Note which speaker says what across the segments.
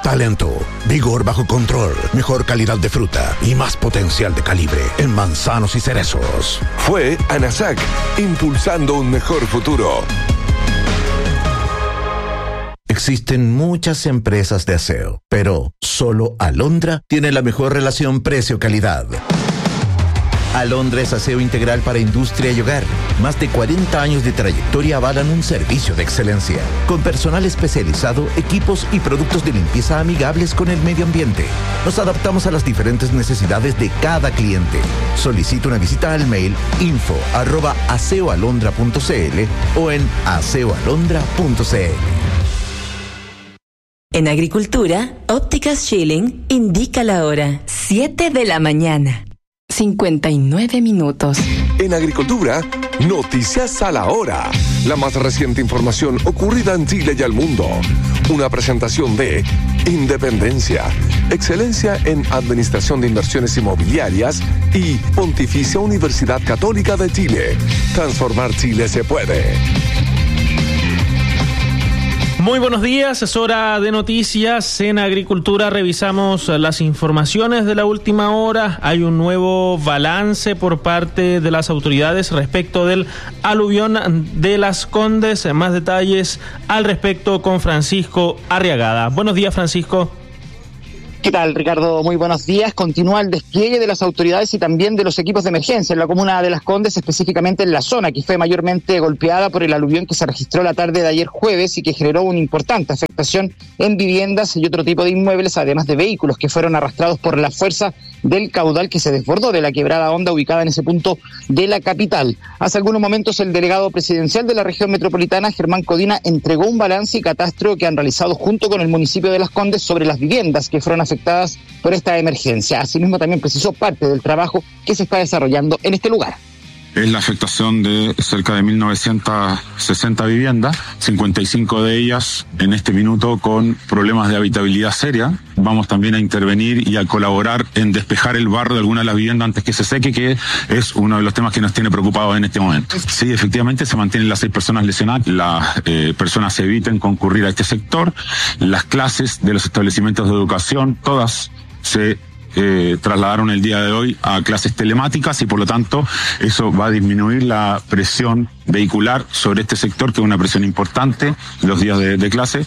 Speaker 1: talento, vigor bajo control, mejor calidad de fruta y más potencial de calibre en manzanos y cerezos.
Speaker 2: Fue ANASAC, impulsando un mejor futuro.
Speaker 1: Existen muchas empresas de aseo, pero solo Alondra tiene la mejor relación precio-calidad. Alondra es aseo integral para industria y hogar. Más de 40 años de trayectoria avalan un servicio de excelencia, con personal especializado, equipos y productos de limpieza amigables con el medio ambiente. Nos adaptamos a las diferentes necesidades de cada cliente. Solicita una visita al mail info@aseoalondra.cl o en aseoalondra.cl.
Speaker 3: En Agricultura, Ópticas Schilling indica la hora, 7 de la mañana. 59 minutos.
Speaker 2: En Agricultura, noticias a la hora. La más reciente información ocurrida en Chile y al mundo. Una presentación de Independencia, excelencia en administración de inversiones inmobiliarias y Pontificia Universidad Católica de Chile. Transformar Chile se puede.
Speaker 4: Muy buenos días, es hora de noticias. En Agricultura revisamos las informaciones de la última hora. Hay un nuevo balance por parte de las autoridades respecto del aluvión de Las Condes. Más detalles al respecto con Francisco Arriagada. Buenos días, Francisco.
Speaker 5: ¿Qué tal, Ricardo? Muy buenos días. Continúa el despliegue de las autoridades y también de los equipos de emergencia en la comuna de Las Condes, específicamente en la zona que fue mayormente golpeada por el aluvión que se registró la tarde de ayer jueves y que generó una importante afectación en viviendas y otro tipo de inmuebles, además de vehículos que fueron arrastrados por la fuerza del caudal que se desbordó de la quebrada Honda ubicada en ese punto de la capital. Hace algunos momentos el delegado presidencial de la región metropolitana, Germán Codina, entregó un balance y catastro que han realizado junto con el municipio de Las Condes sobre las viviendas que fueron afectadas por esta emergencia. Asimismo, también precisó parte del trabajo que se está desarrollando en este lugar.
Speaker 6: Es la afectación de cerca de 1.960 viviendas, 55 de ellas en este minuto con problemas de habitabilidad seria. Vamos también a intervenir y a colaborar en despejar el barro de alguna de las viviendas antes que se seque, que es uno de los temas que nos tiene preocupados en este momento. Sí, efectivamente se mantienen las 6 personas lesionadas, las personas eviten concurrir a este sector, las clases de los establecimientos de educación, todas se trasladaron el día de hoy a clases telemáticas y por lo tanto eso va a disminuir la presión vehicular sobre este sector, que es una presión importante los días de clase.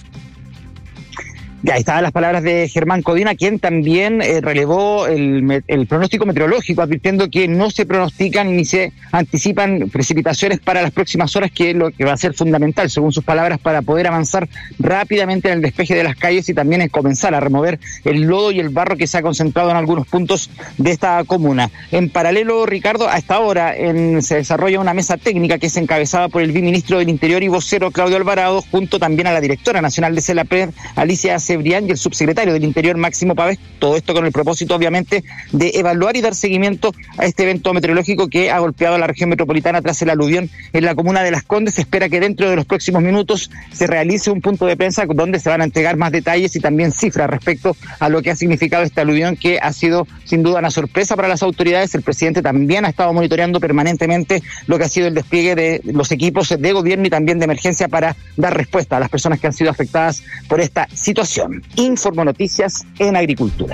Speaker 5: Ya estaban las palabras de Germán Codina, quien también relevó el pronóstico meteorológico, advirtiendo que no se pronostican ni se anticipan precipitaciones para las próximas horas, que es lo que va a ser fundamental, según sus palabras, para poder avanzar rápidamente en el despeje de las calles y también en comenzar a remover el lodo y el barro que se ha concentrado en algunos puntos de esta comuna. En paralelo, Ricardo, a esta hora se desarrolla una mesa técnica que es encabezada por el viceministro del Interior y vocero Claudio Alvarado, junto también a la directora nacional de CELAPRED, Alicia Cebrián, y el subsecretario del Interior, Máximo Pávez, todo esto con el propósito, obviamente, de evaluar y dar seguimiento a este evento meteorológico que ha golpeado a la región metropolitana tras el aluvión en la comuna de Las Condes. Se espera que dentro de los próximos minutos se realice un punto de prensa donde se van a entregar más detalles y también cifras respecto a lo que ha significado este aluvión, que ha sido sin duda una sorpresa para las autoridades. El presidente también ha estado monitoreando permanentemente lo que ha sido el despliegue de los equipos de gobierno y también de emergencia para dar respuesta a las personas que han sido afectadas por esta situación. Informo Noticias en Agricultura.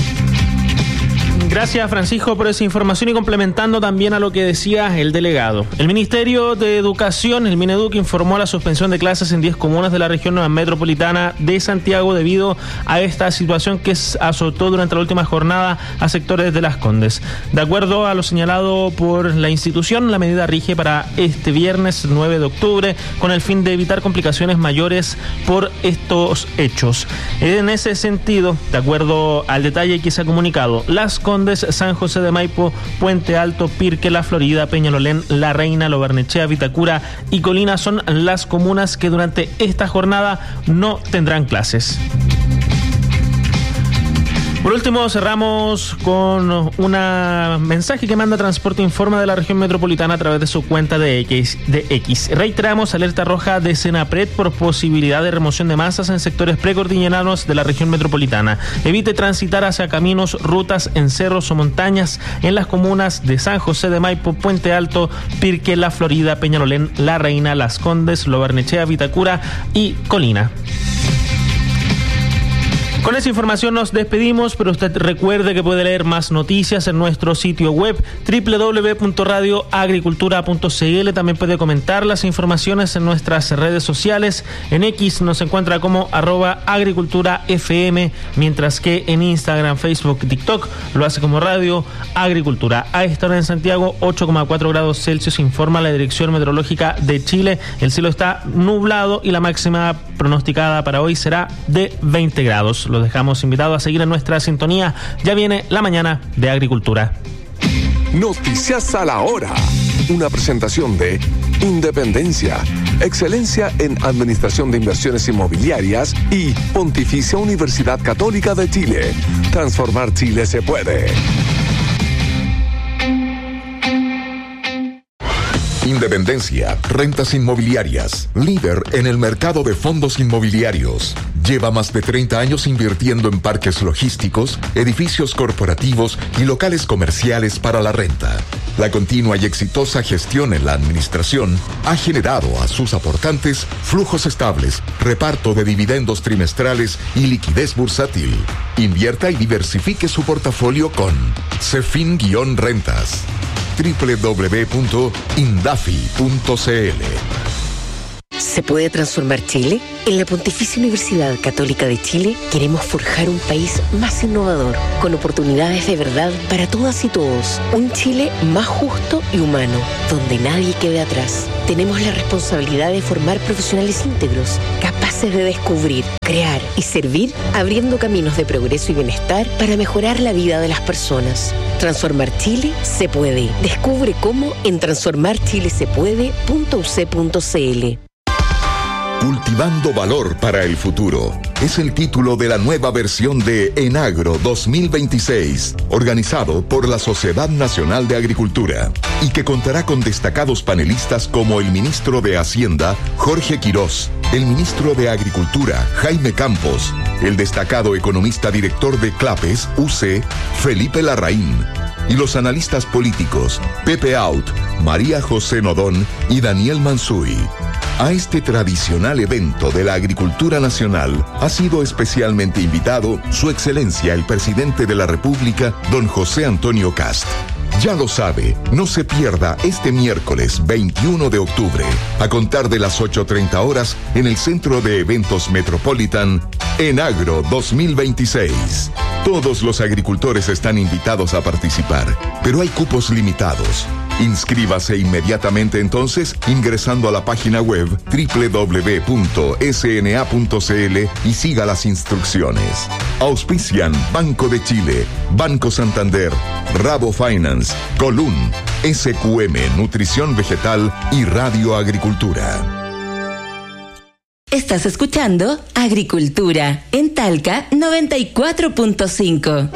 Speaker 4: Gracias, Francisco, por esa información y complementando también a lo que decía el delegado. El Ministerio de Educación, el Mineduc, informó la suspensión de clases en 10 comunas de la región metropolitana de Santiago debido a esta situación que azotó durante la última jornada a sectores de Las Condes. De acuerdo a lo señalado por la institución, la medida rige para este viernes 9 de octubre con el fin de evitar complicaciones mayores por estos hechos. En ese sentido, de acuerdo al detalle que se ha comunicado, Las Condes, San José de Maipo, Puente Alto, Pirque, La Florida, Peñalolén, La Reina, Lo Barnechea, Vitacura y Colina son las comunas que durante esta jornada no tendrán clases. Por último, cerramos con un mensaje que manda Transporte Informa de la región metropolitana a través de su cuenta de X. Reiteramos alerta roja de Senapred por posibilidad de remoción de masas en sectores precordilleranos de la región metropolitana. Evite transitar hacia caminos, rutas en cerros o montañas en las comunas de San José de Maipo, Puente Alto, Pirque, La Florida, Peñalolén, La Reina, Las Condes, Lo Barnechea, Vitacura y Colina. Con esa información nos despedimos, pero usted recuerde que puede leer más noticias en nuestro sitio web www.radioagricultura.cl. También puede comentar las informaciones en nuestras redes sociales. En X nos encuentra como @agriculturafm, mientras que en Instagram, Facebook, TikTok lo hace como Radio Agricultura. A esta hora en Santiago, 8,4 grados Celsius, informa la Dirección Meteorológica de Chile. El cielo está nublado y la máxima pronosticada para hoy será de 20 grados. Los dejamos invitados a seguir en nuestra sintonía. Ya viene la mañana de Agricultura.
Speaker 2: Noticias a la hora. Una presentación de Independencia, excelencia en administración de inversiones inmobiliarias y Pontificia Universidad Católica de Chile. Transformar Chile se puede.
Speaker 7: Independencia, rentas inmobiliarias, líder en el mercado de fondos inmobiliarios. Lleva más de 30 años invirtiendo en parques logísticos, edificios corporativos y locales comerciales para la renta. La continua y exitosa gestión en la administración ha generado a sus aportantes flujos estables, reparto de dividendos trimestrales y liquidez bursátil. Invierta y diversifique su portafolio con Cefin-Rentas. www.indafi.cl.
Speaker 8: ¿Se puede transformar Chile? En la Pontificia Universidad Católica de Chile queremos forjar un país más innovador, con oportunidades de verdad para todas y todos. Un Chile más justo y humano, donde nadie quede atrás. Tenemos la responsabilidad de formar profesionales íntegros, capaces de descubrir, crear y servir, abriendo caminos de progreso y bienestar para mejorar la vida de las personas. Transformar Chile se puede. Descubre cómo en transformarchilesepuede.uc.cl.
Speaker 7: Cultivando valor para el futuro es el título de la nueva versión de Enagro 2026, organizado por la Sociedad Nacional de Agricultura, y que contará con destacados panelistas como el ministro de Hacienda, Jorge Quirós, el ministro de Agricultura, Jaime Campos, el destacado economista director de CLAPES, UC, Felipe Larraín, y los analistas políticos, Pepe Out, María José Nodón y Daniel Mansuy. A este tradicional evento de la agricultura nacional ha sido especialmente invitado Su Excelencia el Presidente de la República, don José Antonio Kast. Ya lo sabe, no se pierda este miércoles 21 de octubre, a contar de las 8:30 horas, en el Centro de Eventos Metropolitan, Enagro 2026. Todos los agricultores están invitados a participar, pero hay cupos limitados. Inscríbase inmediatamente entonces ingresando a la página web www.sna.cl y siga las instrucciones. Auspician Banco de Chile, Banco Santander, Rabo Finance, Colún, SQM Nutrición Vegetal y Radio Agricultura.
Speaker 3: Estás escuchando Agricultura en Talca 94.5.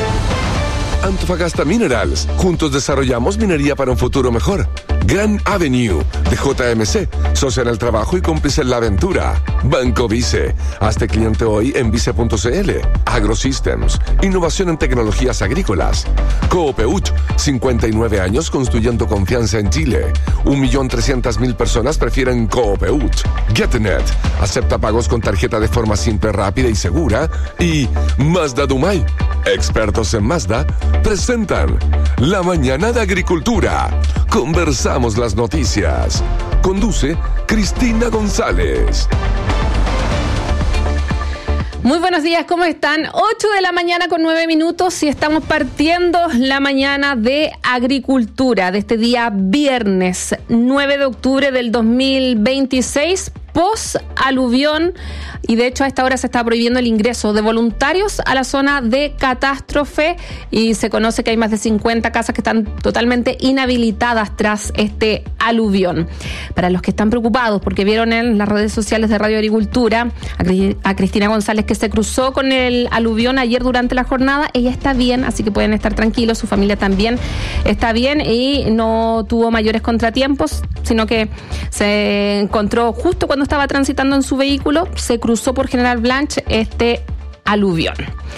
Speaker 2: Antofagasta Minerals. Juntos desarrollamos minería para un futuro mejor. Grand Avenue de JMC. Socia en el trabajo y cómplice en la aventura. Banco Vice. Hazte cliente hoy en vice.cl. AgroSystems. Innovación en tecnologías agrícolas. Coopeuch. 59 años construyendo confianza en Chile. 1.300.000 personas prefieren Coopeuch. GetNet. Acepta pagos con tarjeta de forma simple, rápida y segura. Y Mazda Dumay. Expertos en Mazda presentan La Mañana de Agricultura. Conversamos las noticias. Conduce Cristina González.
Speaker 9: Muy buenos días, ¿cómo están? 8 de la mañana con 9 minutos y estamos partiendo la mañana de Agricultura de este día viernes 9 de octubre del 2026, post-aluvión, y de hecho a esta hora se está prohibiendo el ingreso de voluntarios a la zona de catástrofe y se conoce que hay más de 50 casas que están totalmente inhabilitadas tras este aluvión. Para los que están preocupados porque vieron en las redes sociales de Radio Agricultura a Cristina González que se cruzó con el aluvión ayer durante la jornada, ella está bien, así que pueden estar tranquilos, su familia también está bien y no tuvo mayores contratiempos, sino que se encontró justo cuando estaba transitando en su vehículo, se cruzó por General Blanche este aluvión.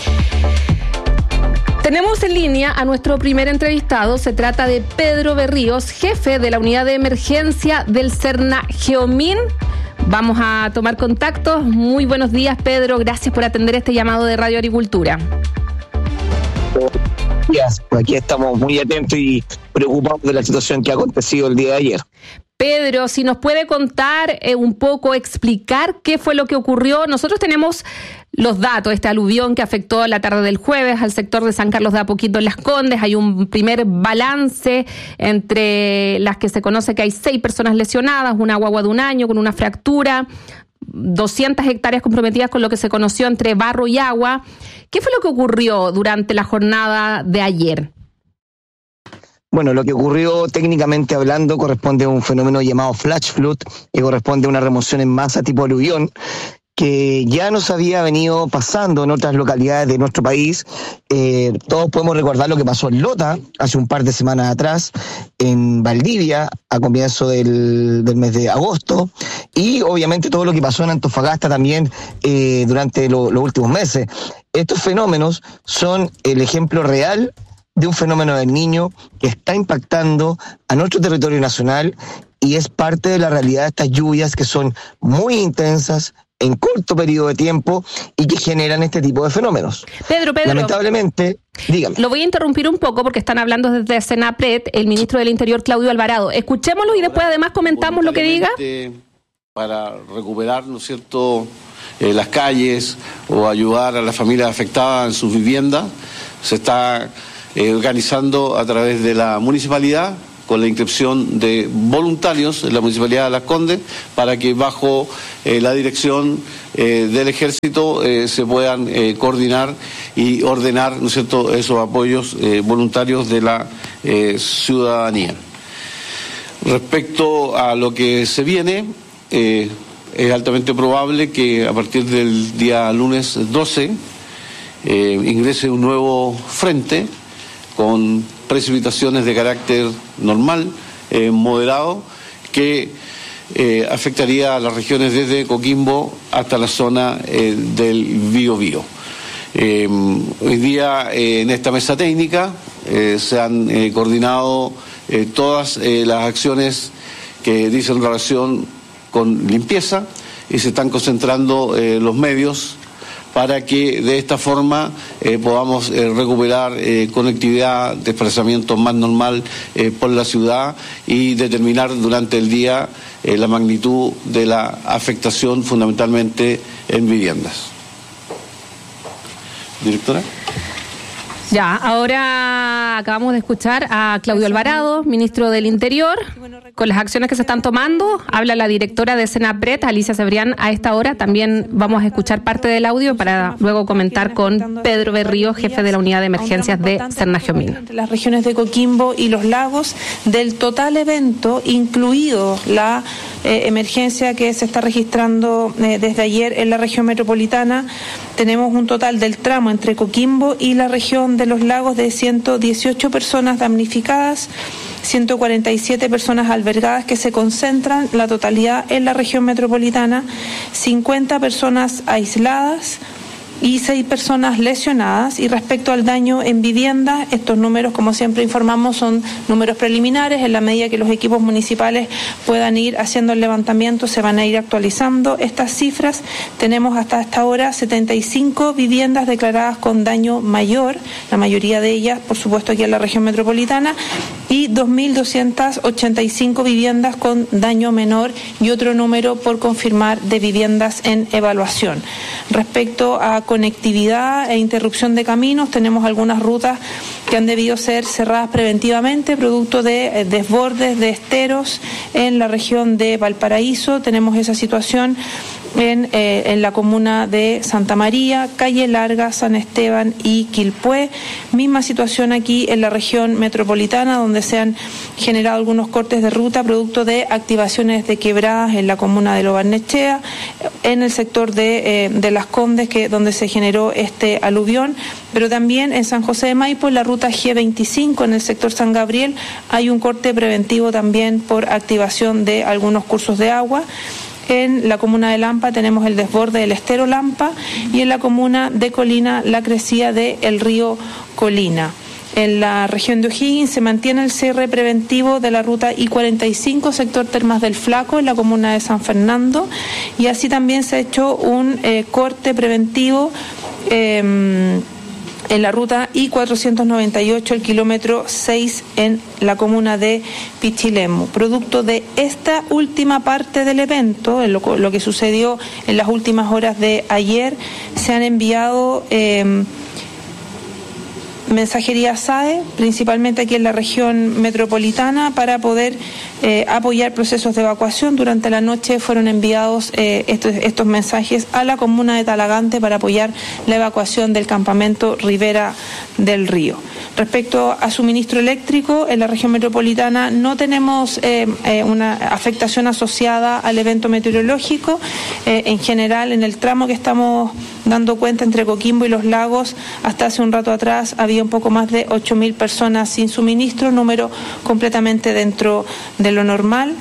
Speaker 9: Tenemos en línea a nuestro primer entrevistado, se trata de Pedro Berríos, jefe de la unidad de emergencia del Cernageomin. Vamos a tomar contactos. Muy buenos días, Pedro. Gracias por atender este llamado de Radio Agricultura.
Speaker 10: Aquí estamos muy atentos y preocupados de la situación que ha acontecido el día de ayer.
Speaker 9: Pedro, si nos puede contar un poco, explicar qué fue lo que ocurrió. Nosotros tenemos los datos, este aluvión que afectó la tarde del jueves al sector de San Carlos de Apoquito en Las Condes. Hay un primer balance entre las que se conoce que hay 6 personas lesionadas, una guagua de 1 año con una fractura, 200 hectáreas comprometidas con lo que se conoció entre barro y agua. ¿Qué fue lo que ocurrió durante la jornada de ayer?
Speaker 10: Bueno, lo que ocurrió técnicamente hablando corresponde a un fenómeno llamado flash flood, que corresponde a una remoción en masa tipo aluvión, que ya nos había venido pasando en otras localidades de nuestro país. Todos podemos recordar lo que pasó en Lota hace un par de semanas atrás, en Valdivia a comienzo del mes de agosto, y obviamente todo lo que pasó en Antofagasta también durante los últimos meses. Estos fenómenos son el ejemplo real de un fenómeno del Niño que está impactando a nuestro territorio nacional y es parte de la realidad de estas lluvias que son muy intensas en corto periodo de tiempo y que generan este tipo de fenómenos.
Speaker 9: Pedro.
Speaker 10: Lamentablemente, dígame.
Speaker 9: Lo voy a interrumpir un poco porque están hablando desde Senapred el ministro del Interior, Claudio Alvarado. Escuchémoslo y después además comentamos lo que diga.
Speaker 11: Para recuperar, ¿no es cierto?, las calles o ayudar a las familias afectadas en sus viviendas, se está organizando a través de la municipalidad con la inscripción de voluntarios en la Municipalidad de Las Condes para que bajo la dirección del Ejército se puedan coordinar y ordenar, ¿no es cierto?, esos apoyos voluntarios de la ciudadanía. Respecto a lo que se viene, es altamente probable que a partir del día lunes 12 ingrese un nuevo frente con precipitaciones de carácter normal, moderado, que afectaría a las regiones desde Coquimbo hasta la zona del Biobío. Hoy día en esta mesa técnica se han coordinado todas las acciones que dicen relación con limpieza y se están concentrando los medios para que de esta forma podamos recuperar conectividad, desplazamiento más normal por la ciudad y determinar durante el día la magnitud de la afectación fundamentalmente en viviendas. Directora.
Speaker 9: Ya, ahora acabamos de escuchar a Claudio Alvarado, ministro del Interior, con las acciones que se están tomando. Habla la directora de Senapred, Alicia Cebrián, a esta hora. También vamos a escuchar parte del audio para luego comentar con Pedro Berrío, jefe de la unidad de emergencias de Cernagiomín.
Speaker 12: Entre las regiones de Coquimbo y Los Lagos, del total evento, incluido la emergencia que se está registrando desde ayer en la región metropolitana, tenemos un total del tramo entre Coquimbo y la región de Los Lagos de 118 personas damnificadas, 147 personas albergadas que se concentran la totalidad en la región metropolitana, 50 personas aisladas y 6 personas lesionadas. Y respecto al daño en vivienda, estos números, como siempre informamos, son números preliminares. En la medida que los equipos municipales puedan ir haciendo el levantamiento, se van a ir actualizando estas cifras. Tenemos hasta esta hora 75 viviendas declaradas con daño mayor, la mayoría de ellas, por supuesto, aquí en la región metropolitana, y 2.285 viviendas con daño menor y otro número por confirmar de viviendas en evaluación. Respecto a conectividad e interrupción de caminos, tenemos algunas rutas que han debido ser cerradas preventivamente, producto de desbordes de esteros en la región de Valparaíso. Tenemos esa situación en la comuna de Santa María, Calle Larga, San Esteban y Quilpué. Misma situación aquí en la región metropolitana, donde se han generado algunos cortes de ruta producto de activaciones de quebradas en la comuna de Lo Barnechea, en el sector de Las Condes, donde se generó este aluvión, pero también en San José de Maipo, en la ruta G25, en el sector San Gabriel, hay un corte preventivo también por activación de algunos cursos de agua. En la comuna de Lampa tenemos el desborde del estero Lampa y en la comuna de Colina la crecida del río Colina. en la región de O'Higgins se mantiene el cierre preventivo de la ruta I-45, sector Termas del Flaco, en la comuna de San Fernando, y así también se ha hecho un corte preventivo en la ruta I-498, el kilómetro 6, en la comuna de Pichilemu. Producto de esta última parte del evento, lo que sucedió en las últimas horas de ayer, se han enviado mensajería SAE, principalmente aquí en la región metropolitana, para poder apoyar procesos de evacuación. Durante la noche fueron enviados estos mensajes a la comuna de Talagante para apoyar la evacuación del campamento Ribera del Río. Respecto a suministro eléctrico, en la región metropolitana no tenemos una afectación asociada al evento meteorológico. En general, en el tramo que estamos dando cuenta entre Coquimbo y Los Lagos, hasta hace un rato atrás había un poco más de 8.000 personas sin suministro, número completamente dentro de lo normal.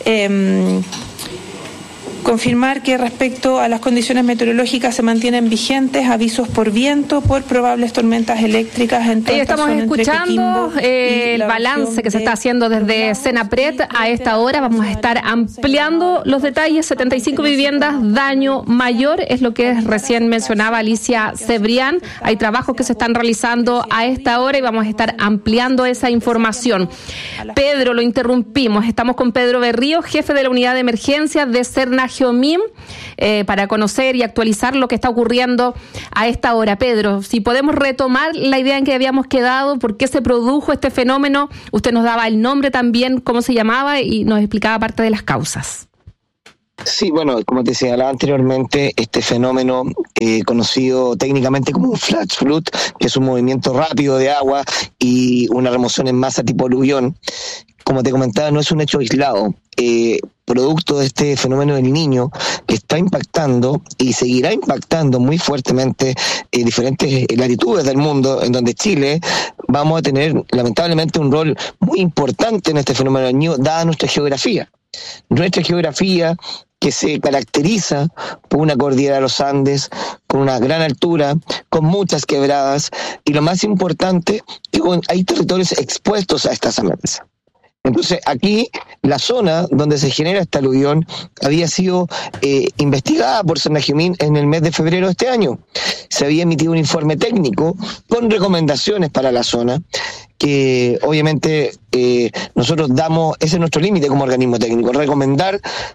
Speaker 12: Confirmar que respecto a las condiciones meteorológicas se mantienen vigentes avisos por viento por probables tormentas eléctricas en toda esta zona.
Speaker 9: Estamos escuchando el balance que se está haciendo desde Senapred. A esta hora vamos a estar ampliando los detalles. 75 viviendas, daño mayor, es lo que recién mencionaba Alicia Cebrián. Hay trabajos que se están realizando a esta hora y vamos a estar ampliando esa información. Pedro, lo interrumpimos. Estamos con Pedro Berríos, jefe de la unidad de emergencia de Sernagiomim, para conocer y actualizar lo que está ocurriendo a esta hora. Pedro, si podemos retomar la idea en que habíamos quedado, por qué se produjo este fenómeno, usted nos daba el nombre también, cómo se llamaba y nos explicaba parte de las causas.
Speaker 10: Sí, bueno, como te señalaba anteriormente, este fenómeno conocido técnicamente como un flash flood, que es un movimiento rápido de agua y una remoción en masa tipo aluvión, como te comentaba, no es un hecho aislado. Producto de este fenómeno del Niño, que está impactando y seguirá impactando muy fuertemente diferentes latitudes del mundo, en donde Chile vamos a tener lamentablemente un rol muy importante en este fenómeno del Niño, dada nuestra geografía. Nuestra geografía, que se caracteriza por una cordillera de los Andes, con una gran altura, con muchas quebradas, y lo más importante, que hay territorios expuestos a estas amenazas. Entonces, aquí, la zona donde se genera esta aluvión había sido investigada por Sernagiomim en el mes de febrero de este año. Se había emitido un informe técnico con recomendaciones para la zona, que obviamente nosotros damos, ese es nuestro límite como organismo técnico, recomendar,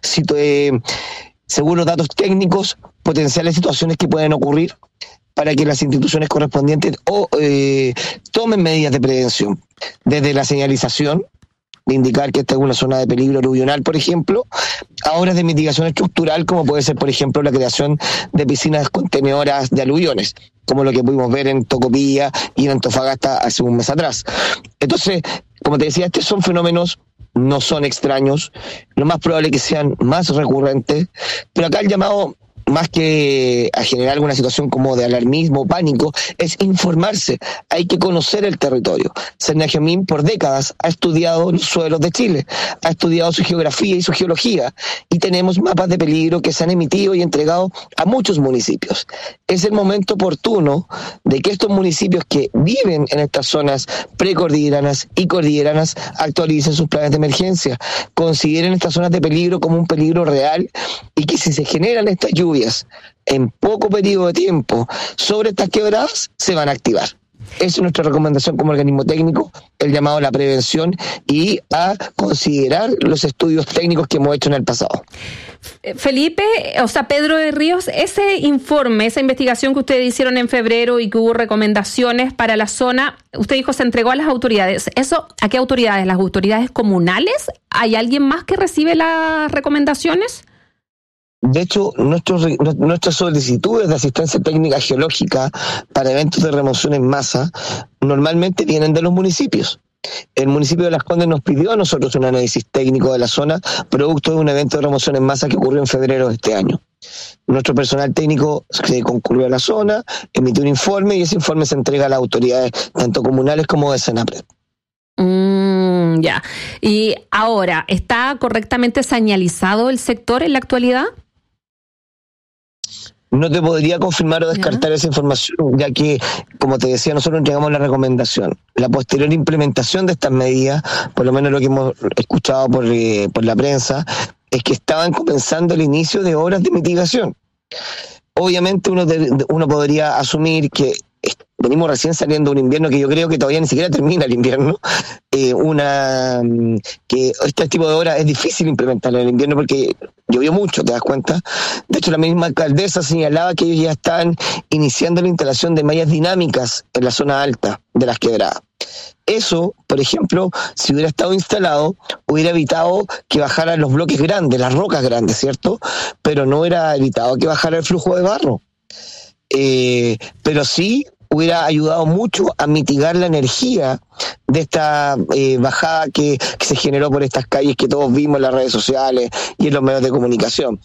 Speaker 10: según los datos técnicos, potenciales situaciones que pueden ocurrir para que las instituciones correspondientes tomen medidas de prevención, desde la señalización, de indicar que esta es una zona de peligro aluvional, por ejemplo, a obras de mitigación estructural, como puede ser, por ejemplo, la creación de piscinas contenedoras de aluviones, como lo que pudimos ver en Tocopilla y en Antofagasta hace un mes atrás. Entonces, como te decía, estos son fenómenos, no son extraños, lo más probable es que sean más recurrentes, pero acá el llamado, más que a generar alguna situación como de alarmismo, pánico, es informarse. Hay que conocer el territorio. Sernagiomim por décadas ha estudiado los suelos de Chile, ha estudiado su geografía y su geología, y tenemos mapas de peligro que se han emitido y entregado a muchos municipios. Es el momento oportuno de que estos municipios que viven en estas zonas precordilleranas y cordilleranas actualicen sus planes de emergencia, consideren estas zonas de peligro como un peligro real, y que si se generan estas lluvias en poco periodo de tiempo sobre estas quebradas, se van a activar. Esa es nuestra recomendación como organismo técnico, el llamado a la prevención y a considerar los estudios técnicos que hemos hecho en el pasado.
Speaker 9: Felipe, Pedro de Ríos, ese informe, esa investigación que ustedes hicieron en febrero y que hubo recomendaciones para la zona, usted dijo se entregó a las autoridades. ¿Eso a qué autoridades? ¿Las autoridades comunales? ¿Hay alguien más que recibe las recomendaciones?
Speaker 10: De hecho, nuestras solicitudes de asistencia técnica geológica para eventos de remoción en masa normalmente vienen de los municipios. El municipio de Las Condes nos pidió a nosotros un análisis técnico de la zona, producto de un evento de remoción en masa que ocurrió en febrero de este año. Nuestro personal técnico se concurrió a la zona, emitió un informe y ese informe se entrega a las autoridades tanto comunales como de Senapred.
Speaker 9: Ya. Y ahora, ¿está correctamente señalizado el sector en la actualidad?
Speaker 10: No te podría confirmar o descartar esa información, ya que, como te decía, nosotros entregamos la recomendación. la posterior implementación de estas medidas, por lo menos lo que hemos escuchado por la prensa, es que estaban comenzando el inicio de obras de mitigación. Obviamente uno podría asumir que venimos recién saliendo de un invierno que yo creo que todavía ni siquiera termina el invierno, que este tipo de obras es difícil implementar en el invierno porque llovió mucho, ¿te das cuenta? De hecho, la misma alcaldesa señalaba que ellos ya están iniciando la instalación de mallas dinámicas en la zona alta de las quebradas. Eso, por ejemplo, si hubiera estado instalado, hubiera evitado que bajaran los bloques grandes, las rocas grandes, ¿cierto? Pero no hubiera evitado que bajara el flujo de barro. Pero sí hubiera ayudado mucho a mitigar la energía de esta bajada que se generó por estas calles que todos vimos en las redes sociales y en los medios de comunicación.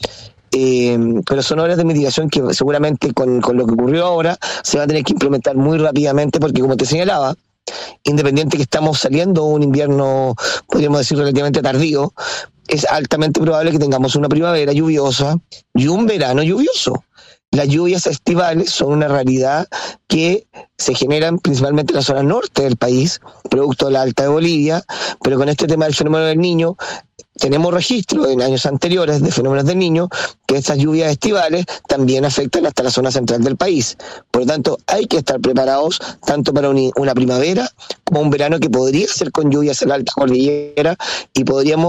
Speaker 10: Pero son obras de mitigación que seguramente con lo que ocurrió ahora se va a tener que implementar muy rápidamente porque, como te señalaba, independiente que estamos saliendo un invierno, podríamos decir, relativamente tardío, es altamente probable que tengamos una primavera lluviosa y un verano lluvioso. Las lluvias estivales son una realidad que se generan principalmente en la zona norte del país, producto de la Alta de Bolivia, pero con este tema del fenómeno del Niño, tenemos registro en años anteriores de fenómenos del Niño, que estas lluvias estivales también afectan hasta la zona central del país. Por lo tanto, hay que estar preparados tanto para una primavera como un verano que podría ser con lluvias en la alta cordillera y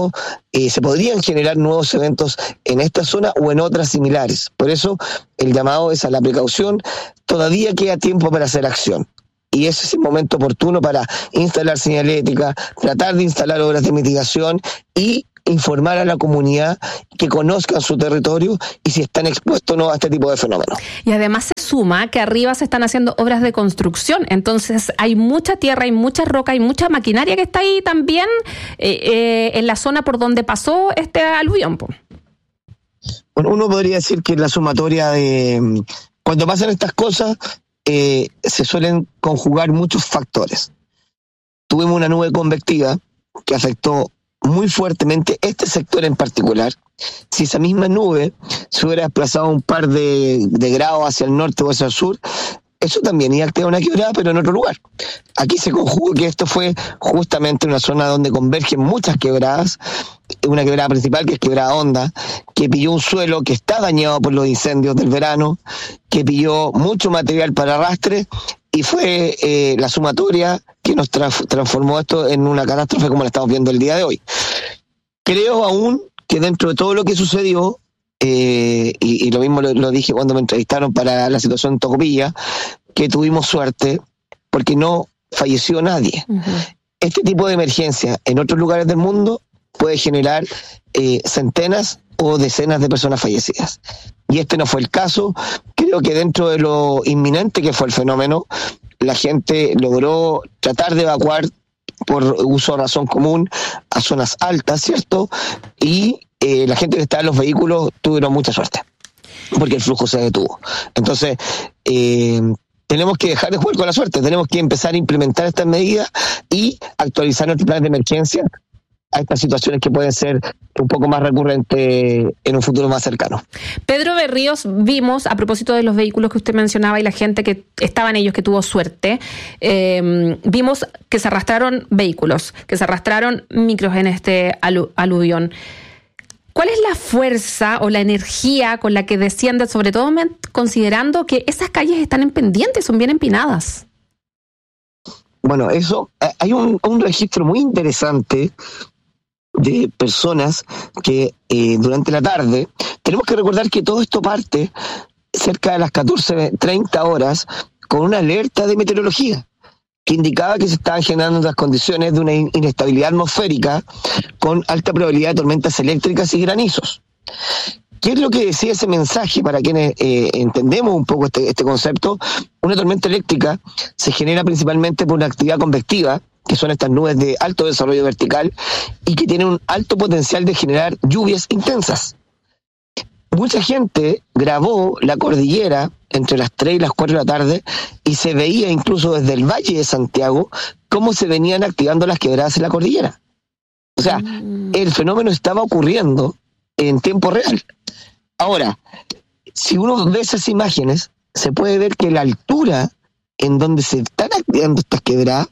Speaker 10: se podrían generar nuevos eventos en esta zona o en otras similares. Por eso, el llamado es a la precaución. Todavía queda tiempo para hacer acción. Y ese es el momento oportuno para instalar señalética, tratar de instalar obras de mitigación y informar a la comunidad que conozcan su territorio y si están expuestos o no a este tipo de fenómenos.
Speaker 9: Y además se suma que arriba se están haciendo obras de construcción, entonces hay mucha tierra, hay mucha roca, hay mucha maquinaria que está ahí también en la zona por donde pasó este aluvión.
Speaker 10: Bueno, uno podría decir que la sumatoria de cuando pasan estas cosas se suelen conjugar muchos factores. Tuvimos una nube convectiva que afectó muy fuertemente este sector en particular. Si esa misma nube se hubiera desplazado un par de grados hacia el norte o hacia el sur, eso también iba a activar una quebrada, pero en otro lugar. Aquí se conjugó que esto fue justamente una zona donde convergen muchas quebradas, una quebrada principal que es Quebrada Honda, que pilló un suelo que está dañado por los incendios del verano, que pilló mucho material para arrastre, y fue la sumatoria que nos transformó esto en una catástrofe como la estamos viendo el día de hoy. Creo aún que dentro de todo lo que sucedió, y lo mismo lo dije cuando me entrevistaron para la situación en Tocopilla, que tuvimos suerte porque no falleció nadie. Uh-huh. Este tipo de emergencia en otros lugares del mundo puede generar centenas o decenas de personas fallecidas. Y este no fue el caso. Creo que dentro de lo inminente que fue el fenómeno, la gente logró tratar de evacuar por uso de razón común a zonas altas, ¿cierto? Y la gente que estaba en los vehículos tuvieron mucha suerte, porque el flujo se detuvo. Entonces, tenemos que dejar de jugar con la suerte, tenemos que empezar a implementar estas medidas y actualizar nuestros planes de emergencia a estas situaciones que pueden ser un poco más recurrentes en un futuro más cercano.
Speaker 9: Pedro Berríos, vimos, a propósito de los vehículos que usted mencionaba y la gente que estaba en ellos, que tuvo suerte, vimos que se arrastraron vehículos, que se arrastraron micros en este aluvión. ¿Cuál es la fuerza o la energía con la que desciende, sobre todo considerando que esas calles están en pendiente, son bien empinadas?
Speaker 10: Bueno, eso, hay un registro muy interesante de personas que durante la tarde, tenemos que recordar que todo esto parte cerca de las 14:30 horas con una alerta de meteorología que indicaba que se estaban generando las condiciones de una inestabilidad atmosférica con alta probabilidad de tormentas eléctricas y granizos. ¿Qué es lo que decía ese mensaje para quienes entendemos un poco este concepto? Una tormenta eléctrica se genera principalmente por una actividad convectiva, que son estas nubes de alto desarrollo vertical y que tienen un alto potencial de generar lluvias intensas. Mucha gente grabó la cordillera entre las 3 y las 4 de la tarde y se veía incluso desde el Valle de Santiago cómo se venían activando las quebradas en la cordillera. O sea, el fenómeno estaba ocurriendo en tiempo real. Ahora, si uno ve esas imágenes, se puede ver que la altura en donde se están activando estas quebradas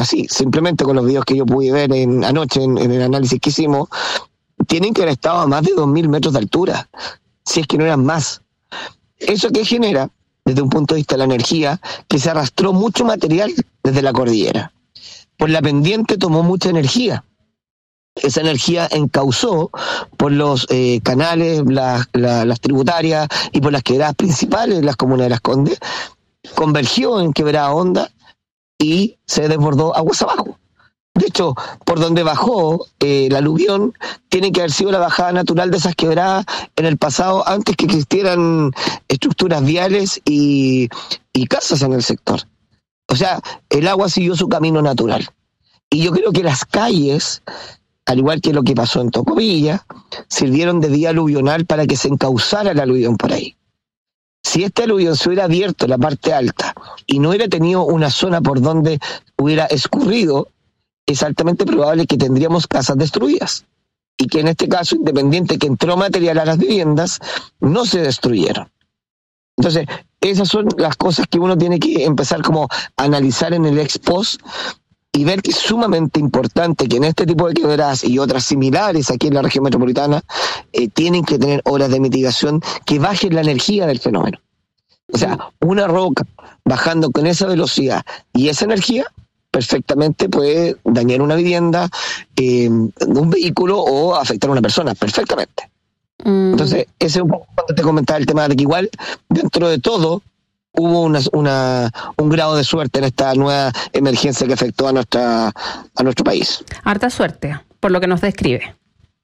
Speaker 10: así, simplemente con los videos que yo pude ver anoche en el análisis que hicimos, tienen que haber estado a más de 2.000 metros de altura, si es que no eran más. ¿Eso qué genera? Desde un punto de vista de la energía, que se arrastró mucho material desde la cordillera. Por la pendiente tomó mucha energía. Esa energía encauzó por los canales, las tributarias y por las quebradas principales, las comunas de Las Condes, convergió en Quebrada Honda y se desbordó aguas abajo. De hecho, por donde bajó el aluvión, tiene que haber sido la bajada natural de esas quebradas en el pasado, antes que existieran estructuras viales y casas en el sector. O sea, el agua siguió su camino natural. Y yo creo que las calles, al igual que lo que pasó en Tocopilla, sirvieron de vía aluvional para que se encauzara el aluvión por ahí. Si este aluvión se hubiera abierto en la parte alta y no hubiera tenido una zona por donde hubiera escurrido, es altamente probable que tendríamos casas destruidas. Y que en este caso, independiente que entró material a las viviendas, no se destruyeron. Entonces, esas son las cosas que uno tiene que empezar como a analizar en el ex post y ver que es sumamente importante que en este tipo de quebradas y otras similares aquí en la región metropolitana tienen que tener obras de mitigación que bajen la energía del fenómeno. O sea, una roca bajando con esa velocidad y esa energía perfectamente puede dañar una vivienda, un vehículo o afectar a una persona, perfectamente. Entonces, ese es un poco cuando te comentaba el tema de que igual, dentro de todo, hubo un grado de suerte en esta nueva emergencia que afectó a nuestro país.
Speaker 9: Harta suerte, por lo que nos describe.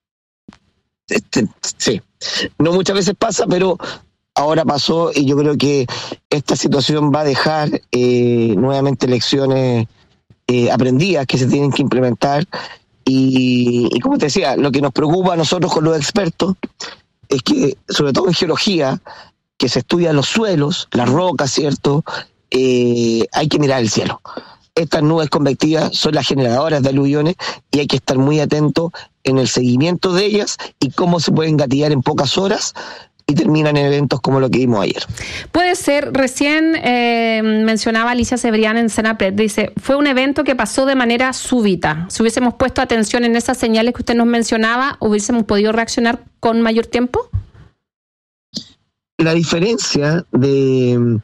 Speaker 10: Sí, no muchas veces pasa, pero ahora pasó y yo creo que esta situación va a dejar nuevamente lecciones aprendidas que se tienen que implementar. Y como te decía, lo que nos preocupa a nosotros con los expertos es que, sobre todo en geología, que se estudian los suelos, las rocas, ¿cierto? Hay que mirar el cielo. Estas nubes convectivas son las generadoras de aluviones y hay que estar muy atento en el seguimiento de ellas y cómo se pueden gatillar en pocas horas y terminan en eventos como lo que vimos ayer.
Speaker 9: Puede ser, recién mencionaba Alicia Cebrián en Senapred, dice, fue un evento que pasó de manera súbita. Si hubiésemos puesto atención en esas señales que usted nos mencionaba, ¿hubiésemos podido reaccionar con mayor tiempo?
Speaker 10: La diferencia de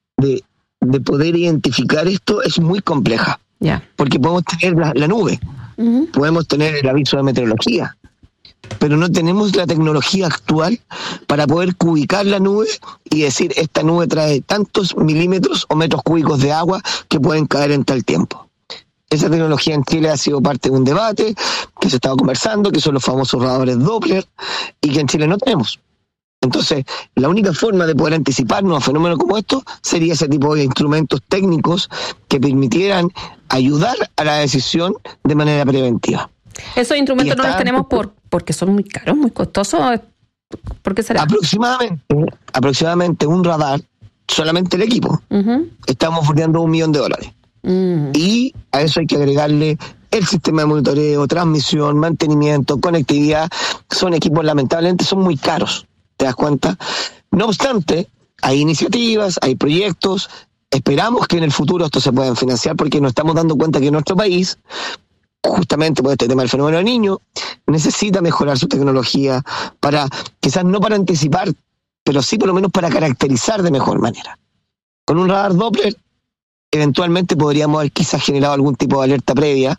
Speaker 10: poder identificar esto es muy compleja.
Speaker 9: Yeah.
Speaker 10: Porque podemos tener la nube, podemos tener el aviso de meteorología, pero no tenemos la tecnología actual para poder cubicar la nube y decir esta nube trae tantos milímetros o metros cúbicos de agua que pueden caer en tal tiempo. Esa tecnología en Chile ha sido parte de un debate que se estaba conversando, que son los famosos radadores Doppler, y que en Chile no tenemos. Entonces, la única forma de poder anticiparnos a fenómenos como estos sería ese tipo de instrumentos técnicos que permitieran ayudar a la decisión de manera preventiva.
Speaker 9: Esos instrumentos no los tenemos porque son muy caros, muy costosos. ¿Por qué será?
Speaker 10: Aproximadamente un radar, solamente el equipo, estamos bordeando $1 millón. Y a eso hay que agregarle el sistema de monitoreo, transmisión, mantenimiento, conectividad. Son equipos, lamentablemente, son muy caros. ¿Te das cuenta? No obstante, hay iniciativas, hay proyectos. Esperamos que en el futuro esto se pueda financiar porque nos estamos dando cuenta que nuestro país, justamente por este tema del fenómeno del Niño, necesita mejorar su tecnología para, quizás no para anticipar, pero sí por lo menos para caracterizar de mejor manera. Con un radar Doppler, eventualmente podríamos haber quizás generado algún tipo de alerta previa,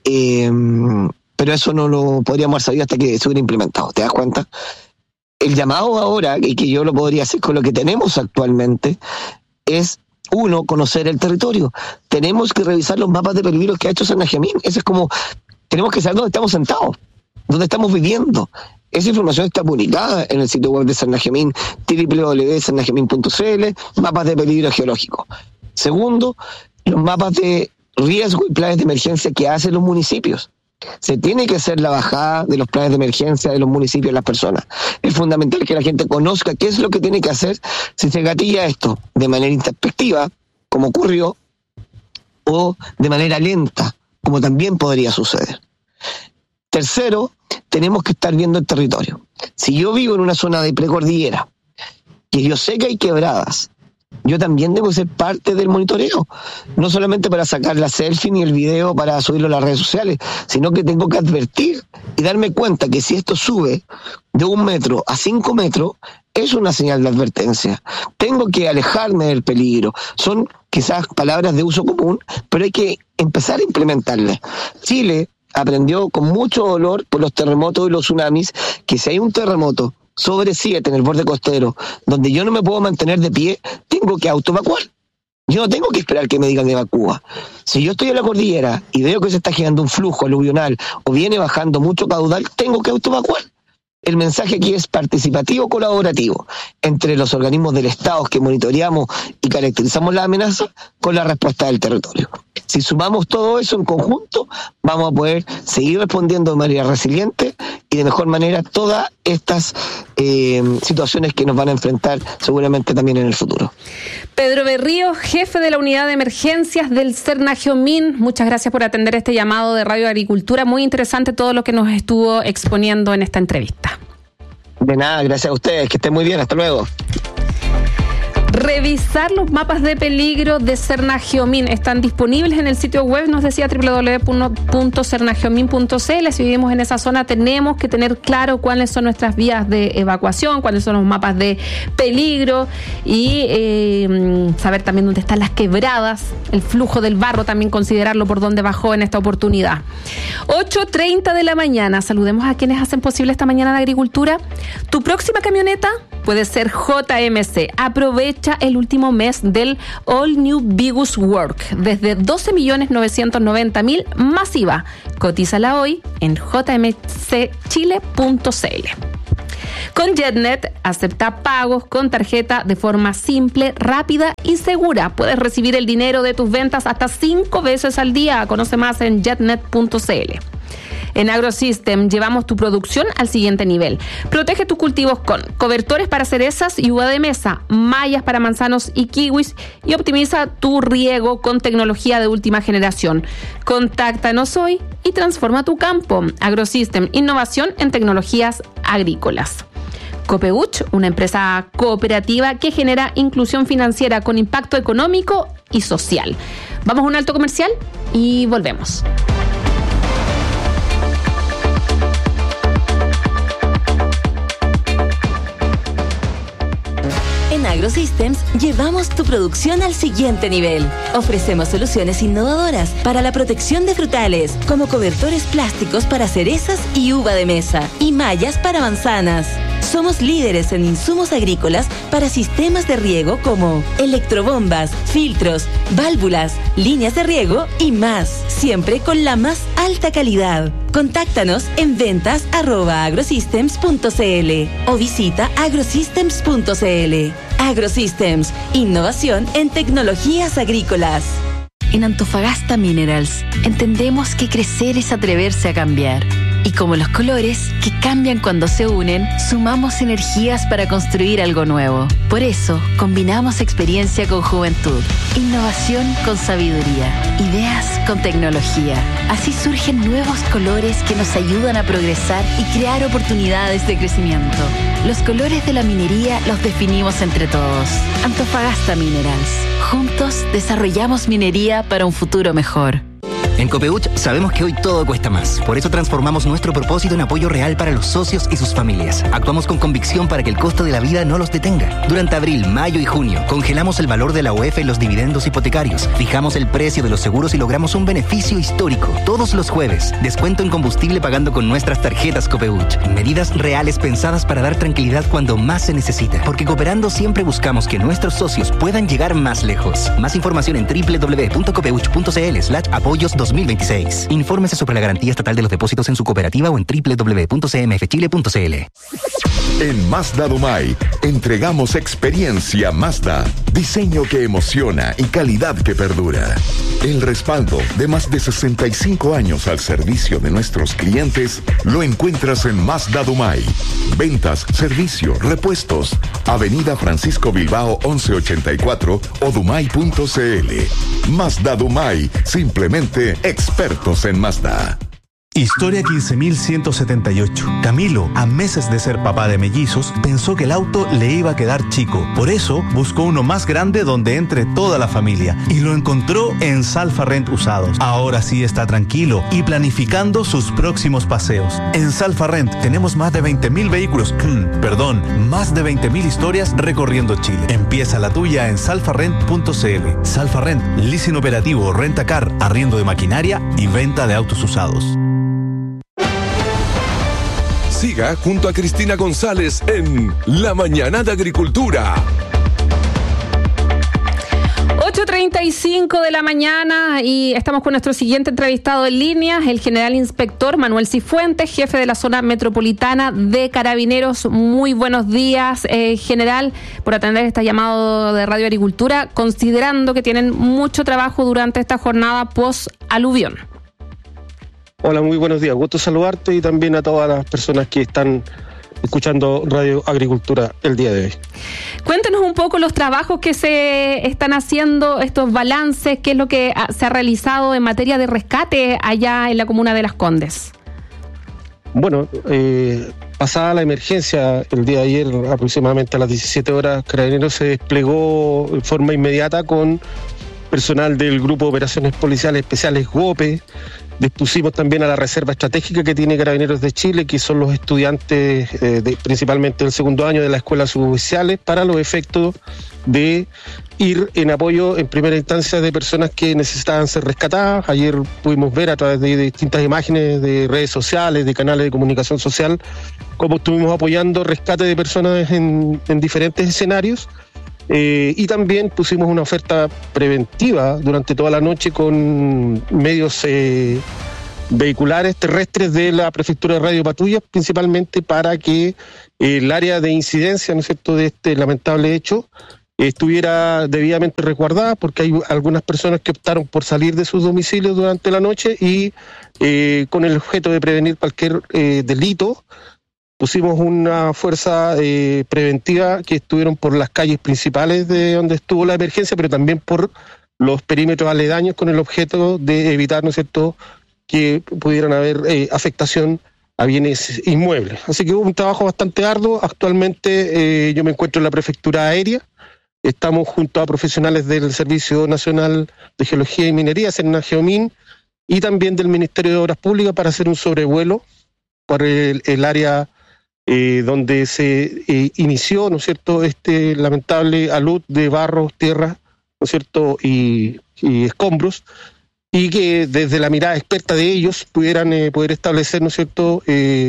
Speaker 10: pero eso no lo podríamos haber sabido hasta que se hubiera implementado. ¿Te das cuenta? El llamado ahora, y que yo lo podría hacer con lo que tenemos actualmente, es, uno, conocer el territorio. Tenemos que revisar los mapas de peligros que ha hecho San Benjamín. Eso es como, tenemos que saber dónde estamos sentados, dónde estamos viviendo. Esa información está publicada en el sitio web de San Benjamín, www.sanbenjamín.cl, mapas de peligro geológico. Segundo, los mapas de riesgo y planes de emergencia que hacen los municipios. Se tiene que hacer la bajada de los planes de emergencia de los municipios, las personas. Es fundamental que la gente conozca qué es lo que tiene que hacer si se gatilla esto de manera introspectiva, como ocurrió, o de manera lenta, como también podría suceder. Tercero, tenemos que estar viendo el territorio. Si yo vivo en una zona de precordillera, que yo sé que hay quebradas, yo también debo ser parte del monitoreo, no solamente para sacar la selfie ni el video para subirlo a las redes sociales, sino que tengo que advertir y darme cuenta que si esto sube de 1 metro a 5 metros, es una señal de advertencia. Tengo que alejarme del peligro. Son quizás palabras de uso común, pero hay que empezar a implementarlas. Chile aprendió con mucho dolor por los terremotos y los tsunamis que si hay un terremoto sobre 7 en el borde costero, donde yo no me puedo mantener de pie, tengo que autoevacuar. Yo no tengo que esperar que me digan evacúa. Si yo estoy en la cordillera y veo que se está generando un flujo aluvional o viene bajando mucho caudal, tengo que autoevacuar. El mensaje aquí es participativo, colaborativo, entre los organismos del Estado que monitoreamos y caracterizamos la amenaza con la respuesta del territorio. Si sumamos todo eso en conjunto, vamos a poder seguir respondiendo de manera resiliente y de mejor manera todas estas situaciones que nos van a enfrentar seguramente también en el futuro.
Speaker 9: Pedro Berrío, jefe de la Unidad de Emergencias del Cernagiomín, muchas gracias por atender este llamado de Radio Agricultura. Muy interesante todo lo que nos estuvo exponiendo en esta entrevista.
Speaker 10: De nada, gracias a ustedes, que estén muy bien, hasta luego.
Speaker 9: Revisar los mapas de peligro de Cernagiomín están disponibles en el sitio web, nos decía www.cernagiomín.cl. Si vivimos en esa zona tenemos que tener claro cuáles son nuestras vías de evacuación, cuáles son los mapas de peligro y saber también dónde están las quebradas, el flujo del barro, también considerarlo por dónde bajó en esta oportunidad. 8:30 de la mañana, saludemos a quienes hacen posible esta mañana de agricultura. Tu próxima camioneta puede ser JMC. Aprovecha el último mes del All New Bigus Work desde 12.990.000 masiva. Cotízala hoy en jmcchile.cl. Con JetNet acepta pagos con tarjeta de forma simple, rápida y segura. Puedes recibir el dinero de tus ventas hasta 5 veces al día. Conoce más en jetnet.cl. En AgroSystem llevamos tu producción al siguiente nivel. Protege tus cultivos con cobertores para cerezas y uva de mesa, mallas para manzanos y kiwis y optimiza tu riego con tecnología de última generación. Contáctanos hoy y transforma tu campo. AgroSystem, innovación en tecnologías agrícolas. Copeuch, una empresa cooperativa que genera inclusión financiera con impacto económico y social. Vamos a un alto comercial y volvemos.
Speaker 3: En AgroSystems llevamos tu producción al siguiente nivel. Ofrecemos soluciones innovadoras para la protección de frutales, como cobertores plásticos para cerezas y uva de mesa, y mallas para manzanas. Somos líderes en insumos agrícolas para sistemas de riego como electrobombas, filtros, válvulas, líneas de riego y más, siempre con la más alta calidad. Contáctanos en ventas@agrosystems.cl o visita agrosystems.cl. AgroSystems, innovación en tecnologías agrícolas. En Antofagasta Minerals, entendemos que crecer es atreverse a cambiar. Y como los colores, que cambian cuando se unen, sumamos energías para construir algo nuevo. Por eso, combinamos experiencia con juventud, innovación con sabiduría, ideas con tecnología. Así surgen nuevos colores que nos ayudan a progresar y crear oportunidades de crecimiento. Los colores de la minería los definimos entre todos. Antofagasta Minerals. Juntos desarrollamos minería para un futuro mejor.
Speaker 13: En Copeuch sabemos que hoy todo cuesta más. Por eso transformamos nuestro propósito en apoyo real para los socios y sus familias. Actuamos con convicción para que el costo de la vida no los detenga. Durante abril, mayo y junio, congelamos el valor de la UEF en los dividendos hipotecarios, fijamos el precio de los seguros y logramos un beneficio histórico. Todos los jueves, descuento en combustible pagando con nuestras tarjetas Copeuch. Medidas reales pensadas para dar tranquilidad cuando más se necesita. Porque cooperando siempre buscamos que nuestros socios puedan llegar más lejos. Más información en www.copeuch.cl/apoyos 2026. Infórmese sobre la garantía estatal de los depósitos en su cooperativa o en www.cmfchile.cl.
Speaker 7: En Mazda Dumay entregamos experiencia Mazda, diseño que emociona y calidad que perdura. El respaldo de más de 65 años al servicio de nuestros clientes lo encuentras en Mazda Dumay. Ventas, servicio, repuestos. Avenida Francisco Bilbao 1184 o dumay.cl. Mazda Dumay, simplemente expertos en Mazda.
Speaker 14: Historia 15.178. Camilo, a meses de ser papá de mellizos, pensó que el auto le iba a quedar chico. Por eso buscó uno más grande donde entre toda la familia y lo encontró en Salfarrent Usados. Ahora sí está tranquilo y planificando sus próximos paseos. En Salfarrent tenemos más de 20.000 vehículos, más de 20.000 historias recorriendo Chile. Empieza la tuya en salfarrent.cl. Salfarrent, leasing operativo, renta-car, arriendo de maquinaria y venta de autos usados.
Speaker 2: Siga junto a Cristina González en La Mañana de Agricultura.
Speaker 9: 8:35 de la mañana y estamos con nuestro siguiente entrevistado en línea, el general inspector Manuel Cifuentes, jefe de la zona metropolitana de Carabineros. Muy buenos días, general, por atender este llamado de Radio Agricultura, considerando que tienen mucho trabajo durante esta jornada post-aluvión.
Speaker 15: Hola, muy buenos días. Gusto saludarte y también a todas las personas que están escuchando Radio Agricultura el día de hoy.
Speaker 9: Cuéntenos un poco los trabajos que se están haciendo, estos balances, qué es lo que se ha realizado en materia de rescate allá en la comuna de Las Condes.
Speaker 15: Bueno, pasada la emergencia el día de ayer, aproximadamente a las 17 horas, Carabineros se desplegó en forma inmediata con personal del Grupo de Operaciones Policiales Especiales GOPE. Dispusimos también a la reserva estratégica que tiene Carabineros de Chile, que son los estudiantes principalmente del segundo año de la escuela suboficiales, para los efectos de ir en apoyo en primera instancia de personas que necesitaban ser rescatadas. Ayer pudimos ver a través de distintas imágenes de redes sociales, de canales de comunicación social, cómo estuvimos apoyando rescate de personas en diferentes escenarios. Y también pusimos una oferta preventiva durante toda la noche con medios vehiculares terrestres de la Prefectura de Radio Patrullas, principalmente para que el área de incidencia, ¿no es cierto?, de este lamentable hecho estuviera debidamente resguardada, porque hay algunas personas que optaron por salir de sus domicilios durante la noche y con el objeto de prevenir cualquier delito. Pusimos una fuerza preventiva que estuvieron por las calles principales de donde estuvo la emergencia, pero también por los perímetros aledaños, con el objeto de evitar, ¿no es cierto?, que pudieran haber afectación a bienes inmuebles. Así que hubo un trabajo bastante arduo. Actualmente yo me encuentro en la Prefectura Aérea. Estamos junto a profesionales del Servicio Nacional de Geología y Minería, Geomin, y también del Ministerio de Obras Públicas para hacer un sobrevuelo por el área donde se inició, ¿no es cierto?, este lamentable alud de barro, tierra, ¿no es cierto?, y escombros, y que desde la mirada experta de ellos pudieran poder establecer, ¿no es cierto?,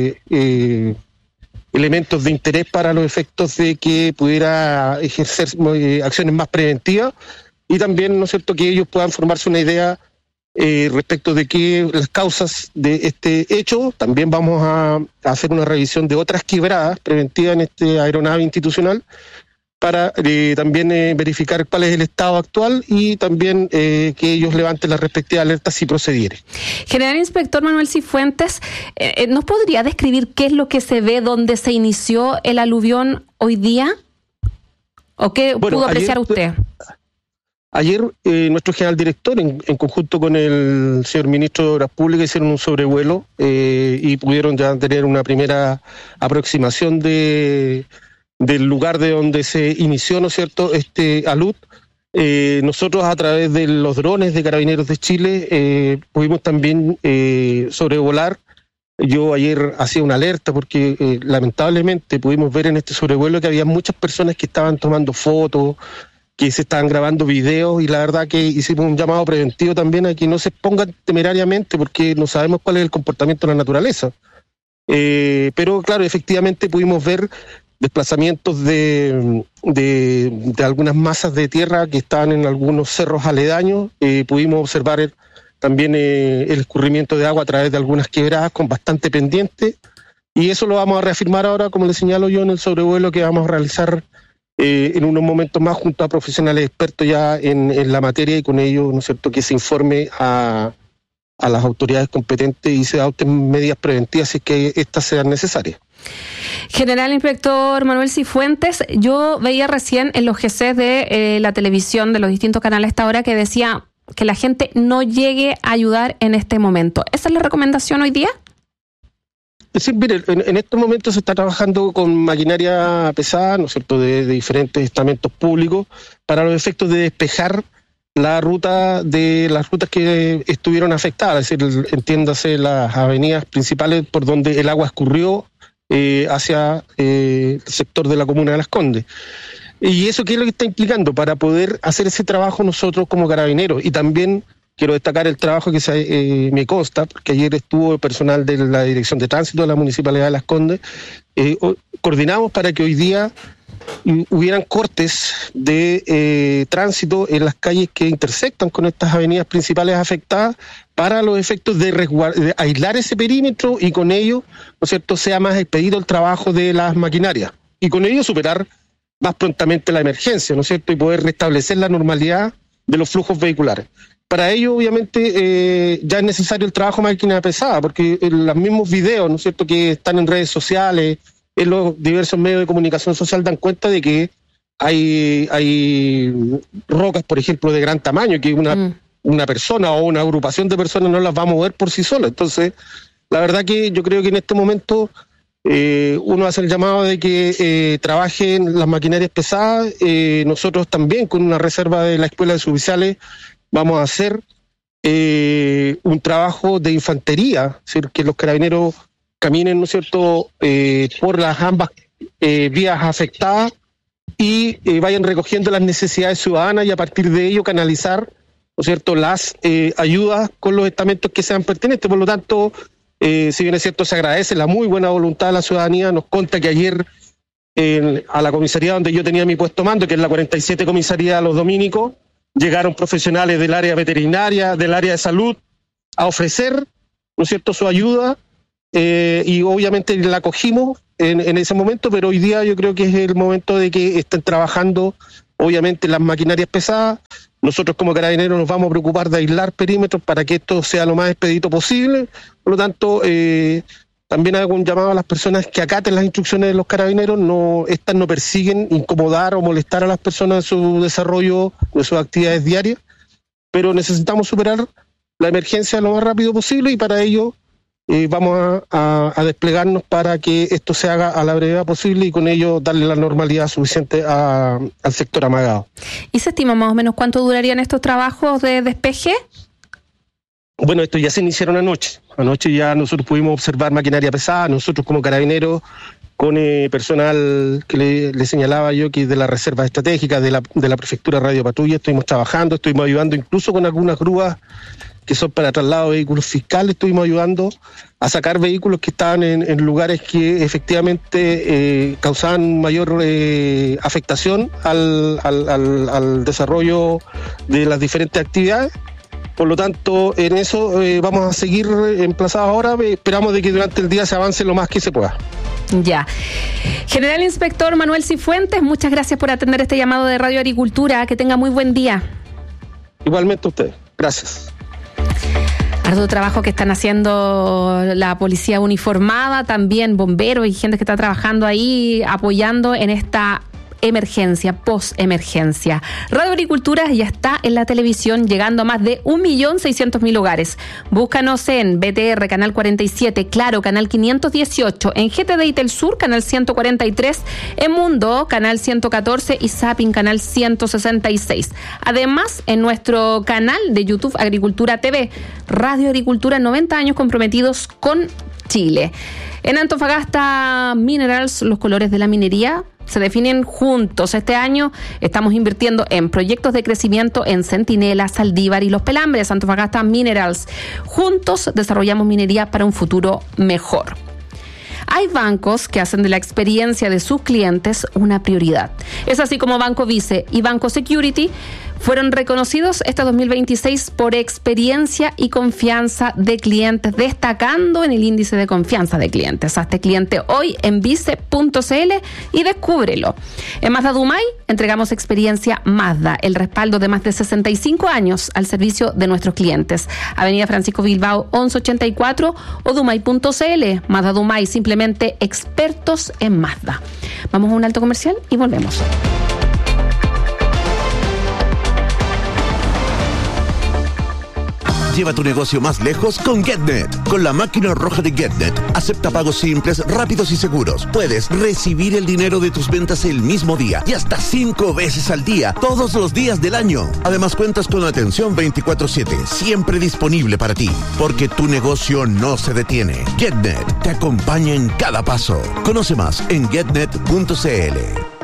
Speaker 15: elementos de interés para los efectos de que pudiera ejercer acciones más preventivas, y también, ¿no es cierto?, que ellos puedan formarse una idea respecto de que las causas de este hecho. También vamos a hacer una revisión de otras quebradas preventivas en esta aeronave institucional para también verificar cuál es el estado actual y también que ellos levanten las respectivas alertas si procediere.
Speaker 9: General Inspector Manuel Cifuentes, ¿nos podría describir qué es lo que se ve donde se inició el aluvión hoy día? ¿O qué pudo apreciar usted?
Speaker 15: Ayer nuestro general director, en conjunto con el señor ministro de Obras Públicas, hicieron un sobrevuelo y pudieron ya tener una primera aproximación del lugar de donde se inició, ¿no es cierto?, este alud. Nosotros, a través de los drones de Carabineros de Chile, pudimos también sobrevolar. Yo ayer hacía una alerta porque lamentablemente pudimos ver en este sobrevuelo que había muchas personas que estaban tomando fotos, que se estaban grabando videos, y la verdad que hicimos un llamado preventivo también a que no se expongan temerariamente, porque no sabemos cuál es el comportamiento de la naturaleza. Pero claro, efectivamente pudimos ver desplazamientos de algunas masas de tierra que estaban en algunos cerros aledaños. Pudimos observar también el escurrimiento de agua a través de algunas quebradas con bastante pendiente, y eso lo vamos a reafirmar ahora, como le señalo yo, en el sobrevuelo que vamos a realizar en unos momentos más junto a profesionales expertos ya en la materia, y con ello, ¿no es cierto?, que se informe a las autoridades competentes y se adopten medidas preventivas si es que estas sean necesarias.
Speaker 9: General Inspector Manuel Cifuentes, yo veía recién en los GCs de la televisión de los distintos canales a esta hora que decía que la gente no llegue a ayudar en este momento. ¿Esa es la recomendación hoy día?
Speaker 15: Sí, mire, en estos momentos se está trabajando con maquinaria pesada, ¿no es cierto?, de diferentes estamentos públicos para los efectos de despejar las rutas que estuvieron afectadas, es decir, entiéndase las avenidas principales por donde el agua escurrió hacia el sector de la comuna de Las Condes. ¿Y eso qué es lo que está implicando? Para poder hacer ese trabajo nosotros como carabineros, y también quiero destacar el trabajo que me consta, porque ayer estuvo el personal de la Dirección de Tránsito de la Municipalidad de Las Condes, coordinamos para que hoy día hubieran cortes de tránsito en las calles que intersectan con estas avenidas principales afectadas para los efectos de aislar ese perímetro y con ello, ¿no es cierto?, sea más expedito el trabajo de las maquinarias y con ello superar más prontamente la emergencia, ¿no es cierto?, y poder restablecer la normalidad de los flujos vehiculares. Para ello, obviamente, ya es necesario el trabajo de máquina pesada, porque en los mismos videos, ¿no es cierto?, que están en redes sociales, en los diversos medios de comunicación social, dan cuenta de que hay rocas, por ejemplo, de gran tamaño, que una persona o una agrupación de personas no las va a mover por sí sola. Entonces, la verdad que yo creo que en este momento uno hace el llamado de que trabajen las maquinarias pesadas. Nosotros también, con una reserva de la Escuela de Suboficiales, vamos a hacer un trabajo de infantería, es decir, que los carabineros caminen, ¿no es cierto?, por las ambas vías afectadas y vayan recogiendo las necesidades ciudadanas y a partir de ello canalizar, ¿no es cierto?, las ayudas con los estamentos que sean pertinentes. Por lo tanto, si bien es cierto, se agradece la muy buena voluntad de la ciudadanía. Nos consta que ayer a la comisaría donde yo tenía mi puesto mando, que es la 47 Comisaría de los Dominicos, llegaron profesionales del área veterinaria, del área de salud, a ofrecer, ¿no es cierto?, su ayuda, y obviamente la acogimos en ese momento, pero hoy día yo creo que es el momento de que estén trabajando, obviamente, las maquinarias pesadas. Nosotros como carabineros nos vamos a preocupar de aislar perímetros para que esto sea lo más expedito posible. Por lo tanto, también hago un llamado a las personas que acaten las instrucciones de los carabineros. Estas no persiguen incomodar o molestar a las personas en su desarrollo de sus actividades diarias, pero necesitamos superar la emergencia lo más rápido posible y para ello vamos a desplegarnos para que esto se haga a la brevedad posible y con ello darle la normalidad suficiente al sector amagado.
Speaker 9: ¿Y se estima más o menos cuánto durarían estos trabajos de despeje?
Speaker 15: Bueno, estos ya se iniciaron anoche. Anoche ya nosotros pudimos observar maquinaria pesada, nosotros como carabineros, con personal que le señalaba yo que de la reserva estratégica de la Prefectura Radio Patrulla, estuvimos trabajando, estuvimos ayudando incluso con algunas grúas que son para traslado de vehículos fiscales, estuvimos ayudando a sacar vehículos que estaban en lugares que efectivamente causaban mayor afectación al desarrollo de las diferentes actividades. Por lo tanto, en eso vamos a seguir emplazados ahora. Esperamos de que durante el día se avance lo más que se pueda.
Speaker 9: Ya. General Inspector Manuel Cifuentes, muchas gracias por atender este llamado de Radio Agricultura. Que tenga muy buen día.
Speaker 15: Igualmente a ustedes. Gracias.
Speaker 9: Arduo trabajo que están haciendo la policía uniformada, también bomberos y gente que está trabajando ahí apoyando en esta emergencia, post-emergencia. Radio Agricultura ya está en la televisión, llegando a más de 1.600.000 hogares. Búscanos en BTR, Canal 47, Claro, Canal 518, en GTD y Telsur, Canal 143, en Mundo, Canal 114 y Zapping, Canal 166. Además, en nuestro canal de YouTube Agricultura TV, Radio Agricultura, 90 años comprometidos con Chile. En Antofagasta Minerals, los colores de la minería se definen juntos. Este año estamos invirtiendo en proyectos de crecimiento en Centinela, Saldívar y Los Pelambres. Antofagasta Minerals. Juntos desarrollamos minería para un futuro mejor. Hay bancos que hacen de la experiencia de sus clientes una prioridad. Es así como Banco Vice y Banco Security fueron reconocidos este 2026 por experiencia y confianza de clientes, destacando en el índice de confianza de clientes. Hazte cliente hoy en vice.cl y descúbrelo. En Mazda Dumay entregamos experiencia Mazda, el respaldo de más de 65 años al servicio de nuestros clientes. Avenida Francisco Bilbao 1184 o dumay.cl. Mazda Dumay, simplemente expertos en Mazda. Vamos a un alto comercial y volvemos.
Speaker 1: Lleva tu negocio más lejos con GetNet. Con la máquina roja de GetNet, acepta pagos simples, rápidos y seguros. Puedes recibir el dinero de tus ventas el mismo día y hasta 5 veces al día, todos los días del año. Además, cuentas con atención 24/7, siempre disponible para ti, porque tu negocio no se detiene. GetNet te acompaña en cada paso. Conoce más en getnet.cl.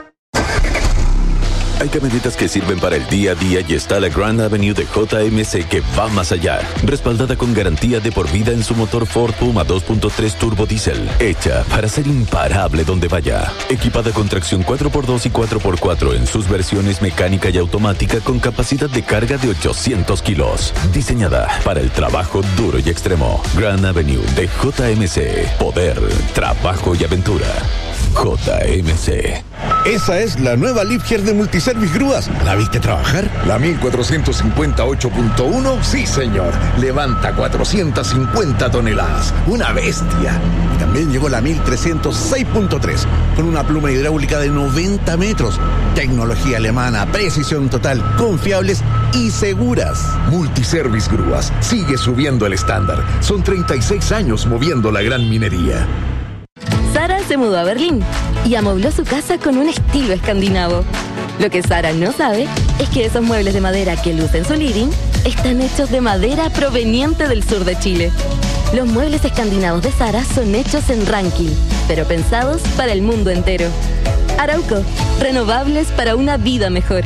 Speaker 16: Hay camionetas que sirven para el día a día y está la Grand Avenue de JMC que va más allá. Respaldada con garantía de por vida en su motor Ford Puma 2.3 Turbo Diesel. Hecha para ser imparable donde vaya. Equipada con tracción 4x2 y 4x4 en sus versiones mecánica y automática con capacidad de carga de 800 kilos. Diseñada para el trabajo duro y extremo. Grand Avenue de JMC. Poder, trabajo y aventura. JMC.
Speaker 1: Esa es la nueva Liebherr de Multiservice Grúas. ¿La viste trabajar?
Speaker 7: La 1458.1, sí señor. Levanta 450 toneladas. Una bestia.
Speaker 1: Y también llegó la 1306.3, con una pluma hidráulica de 90 metros. Tecnología alemana, precisión total, confiables y seguras.
Speaker 7: Multiservice Grúas sigue subiendo el estándar. Son 36 años moviendo la gran minería.
Speaker 3: Sara se mudó a Berlín y amobló su casa con un estilo escandinavo. Lo que Sara no sabe es que esos muebles de madera que luce en su living están hechos de madera proveniente del sur de Chile. Los muebles escandinavos de Sara son hechos en Rankil, pero pensados para el mundo entero. Arauco, renovables para una vida mejor.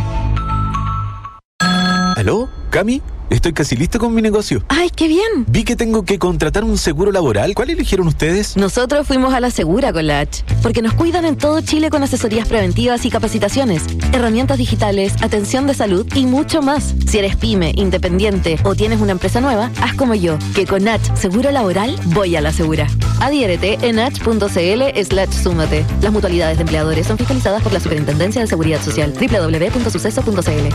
Speaker 17: ¿Aló? ¿Cami? Estoy casi listo con mi negocio.
Speaker 3: ¡Ay, qué bien!
Speaker 17: Vi que tengo que contratar un seguro laboral. ¿Cuál eligieron ustedes?
Speaker 3: Nosotros fuimos a la Segura con la H, porque nos cuidan en todo Chile con asesorías preventivas y capacitaciones, herramientas digitales, atención de salud y mucho más. Si eres pyme, independiente o tienes una empresa nueva, haz como yo, que con H Seguro Laboral voy a la Segura. Adhiérete en h.cl/súmate. Las mutualidades de empleadores son fiscalizadas por la Superintendencia de Seguridad Social. www.suceso.cl.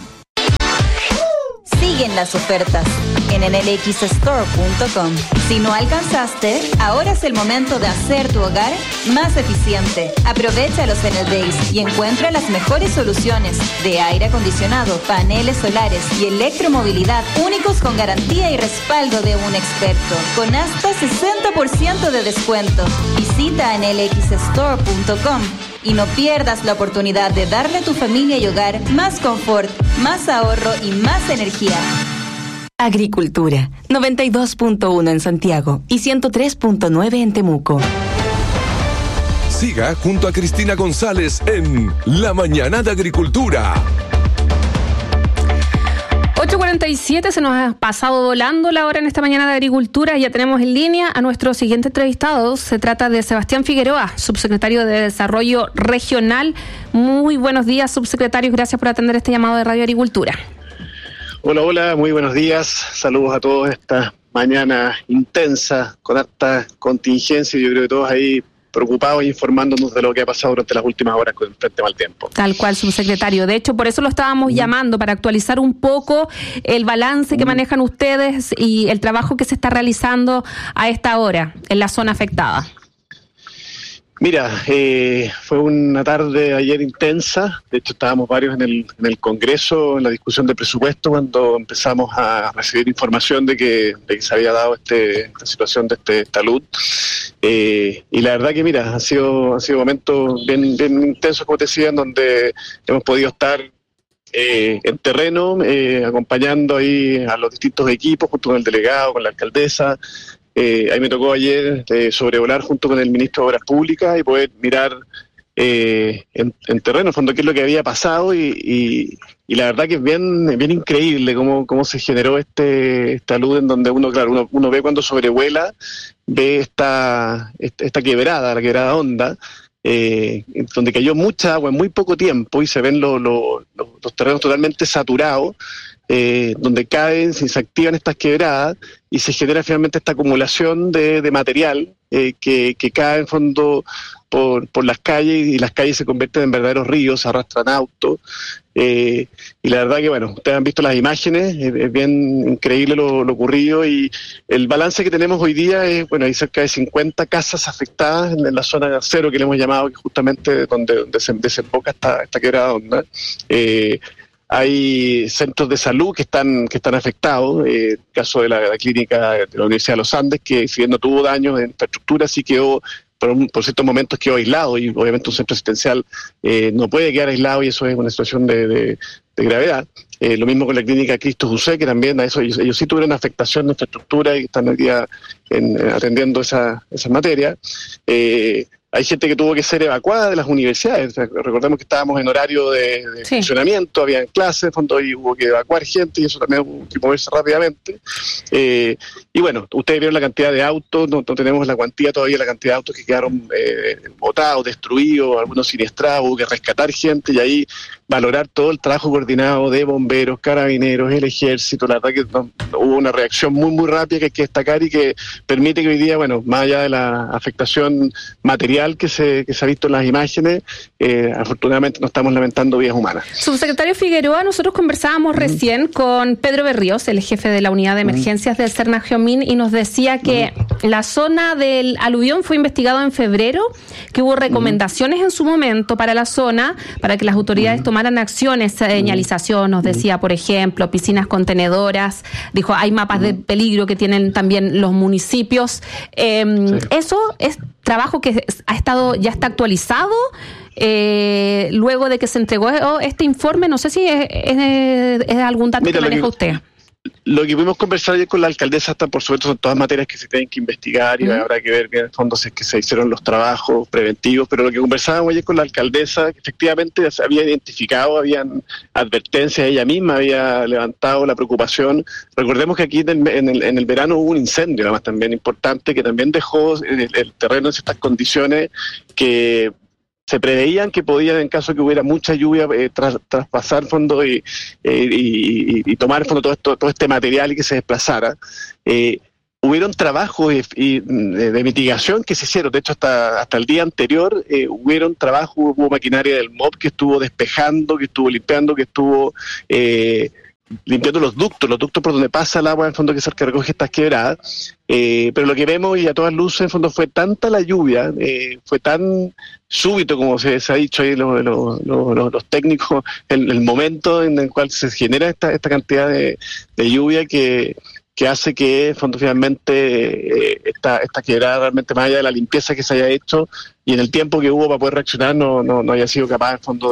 Speaker 18: Siguen las ofertas en nlxstore.com. Si no alcanzaste, ahora es el momento de hacer tu hogar más eficiente. Aprovecha los Enel Days y encuentra las mejores soluciones de aire acondicionado, paneles solares y electromovilidad únicos con garantía y respaldo de un experto, con hasta 60% de descuento. Visita nlxstore.com. Y no pierdas la oportunidad de darle a tu familia y hogar más confort, más ahorro y más energía.
Speaker 3: Agricultura, 92.1 en Santiago y 103.9 en Temuco.
Speaker 2: Siga junto a Cristina González en La Mañana de Agricultura.
Speaker 9: 8:47, se nos ha pasado volando la hora en esta mañana de agricultura y ya tenemos en línea a nuestro siguiente entrevistado. Se trata de Sebastián Figueroa, subsecretario de Desarrollo Regional. Muy buenos días, subsecretario. Gracias por atender este llamado de Radio Agricultura.
Speaker 15: Hola, muy buenos días. Saludos a todos esta mañana intensa, con harta contingencia. Yo creo que todos ahí preocupados e informándonos de lo que ha pasado durante las últimas horas con el frente mal tiempo.
Speaker 9: Tal cual, subsecretario. De hecho, por eso lo estábamos llamando, para actualizar un poco el balance que manejan ustedes y el trabajo que se está realizando a esta hora en la zona afectada.
Speaker 15: Mira, fue una tarde ayer intensa. De hecho, estábamos varios en el Congreso, en la discusión de presupuesto, cuando empezamos a recibir información de que se había dado esta situación de este talud. Y la verdad que, mira, han sido momentos bien intensos, como te decía, en donde hemos podido estar en terreno, acompañando ahí a los distintos equipos, junto con el delegado, con la alcaldesa. Ahí me tocó ayer sobrevolar junto con el ministro de Obras Públicas y poder mirar en terreno, en el fondo, qué es lo que había pasado y la verdad que es bien increíble cómo se generó esta luz en donde uno ve cuando sobrevuela, ve esta quebrada, la quebrada Honda, donde cayó mucha agua en muy poco tiempo y se ven los terrenos totalmente saturados, donde caen, se activan estas quebradas y se genera finalmente esta acumulación de material que cae en fondo por las calles, y las calles se convierten en verdaderos ríos, se arrastran autos, y la verdad que, bueno, ustedes han visto las imágenes, es bien increíble lo ocurrido, y el balance que tenemos hoy día es, bueno, hay cerca de 50 casas afectadas en la zona cero, que le hemos llamado, que justamente donde se desemboca esta quebrada Honda.
Speaker 19: hay centros de salud que están afectados. El caso de la clínica de la Universidad de los Andes, que si bien no tuvo daños en infraestructura, sí quedó, por ciertos momentos quedó aislado, y obviamente un centro asistencial no puede quedar aislado, y eso es una situación de gravedad. Lo mismo con la clínica Cristo José, que también a eso ellos sí tuvieron afectación de infraestructura y están hoy día atendiendo esa materia. Hay gente que tuvo que ser evacuada de las universidades. Recordemos que estábamos en horario de funcionamiento, había clases, en fondo, y hubo que evacuar gente, y eso también hubo que moverse rápidamente. Y bueno, ustedes vieron la cantidad de autos, no tenemos la cuantía todavía, la cantidad de autos que quedaron botados, destruidos, algunos siniestrados, hubo que rescatar gente, y ahí valorar todo el trabajo coordinado de bomberos, carabineros, el ejército. La verdad que hubo una reacción muy, muy rápida que hay que destacar, y que permite que hoy día, bueno, más allá de la afectación material que se ha visto en las imágenes, afortunadamente no estamos lamentando vidas humanas.
Speaker 9: Subsecretario Figueroa, nosotros conversábamos recién con Pedro Berríos, el jefe de la unidad de emergencias del Cernagiomín, y nos decía que la zona del aluvión fue investigado en febrero, que hubo recomendaciones en su momento para la zona, para que las autoridades tomaran acciones, señalización, nos decía, por ejemplo, piscinas contenedoras, dijo, hay mapas de peligro que tienen también los municipios. Eso es trabajo que ya está actualizado, luego de que se entregó este informe. No sé si es algún dato que maneja usted.
Speaker 19: Lo que pudimos conversar ayer con la alcaldesa, por supuesto, son todas materias que se tienen que investigar, y habrá que ver bien en el fondo si es que se hicieron los trabajos preventivos, pero lo que conversábamos ayer con la alcaldesa, que efectivamente se había identificado, habían advertencias, ella misma había levantado la preocupación. Recordemos que aquí en el verano hubo un incendio, además también importante, que también dejó el terreno en ciertas condiciones que se preveían que podían, en caso de que hubiera mucha lluvia, traspasar fondo y tomar fondo todo este material y que se desplazara. Hubieron trabajos de mitigación que se hicieron. De hecho, hasta el día anterior hubieron trabajos, hubo maquinaria del MOP que estuvo despejando, que estuvo limpiando, que estuvo limpiando los ductos por donde pasa el agua, en el fondo, que se recoge estas quebradas. Pero lo que vemos, y a todas luces, en el fondo, fue tanta la lluvia, fue tan súbito, como se ha dicho ahí los técnicos, el momento en el cual se genera esta cantidad de lluvia que hace que, en fondo, finalmente esta quebrada, realmente, más allá de la limpieza que se haya hecho y en el tiempo que hubo para poder reaccionar, no haya sido capaz, en fondo,